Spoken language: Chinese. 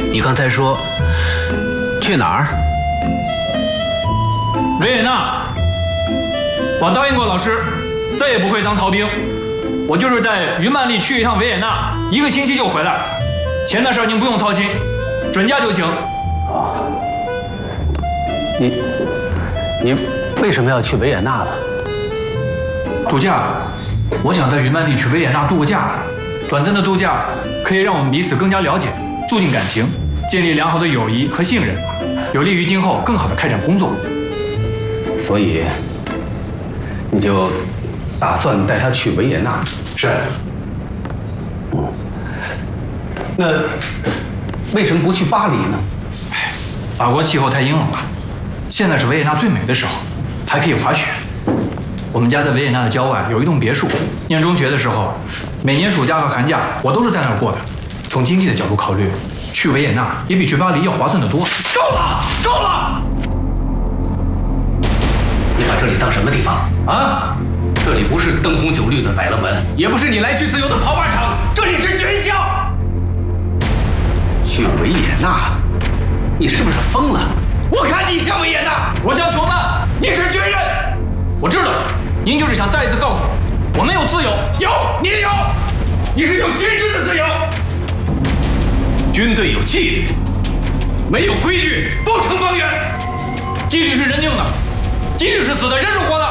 你刚才说去哪儿？ 维也纳。我答应过老师，再也不会当逃兵。我就是带于曼丽去一趟维也纳，1个星期就回来。钱的事您不用操心，准假就行。 你为什么要去维也纳呢？ 度假。我想带于曼丽去维也纳度个假。短暂的度假可以让我们彼此更加了解，促进感情，建立良好的友谊和信任，有利于今后更好的开展工作。 所以，你就打算带他去维也纳？ 是。 那为什么不去巴黎呢？ 法国气候太阴冷了，现在是维也纳最美的时候，还可以滑雪。我们家在维也纳的郊外有一栋别墅，念中学的时候，每年暑假和寒假我都是在那儿过的。从经济的角度考虑，去维也纳也比去巴黎要划算得多。 够了，够了！你把这里当什么地方啊？这里不是灯红酒绿的百乐门，也不是你来去自由的跑马场，这里是军校。去维也纳，你是不是疯了？我看你像维也纳， 我像囚犯， 你是军人。 我知道，您就是想再一次告诉我们有自由。 有，你有，你是有军事的自由。军队有纪律，没有规矩不成方圆。 纪律是人定的，纪律是死的，人是活的。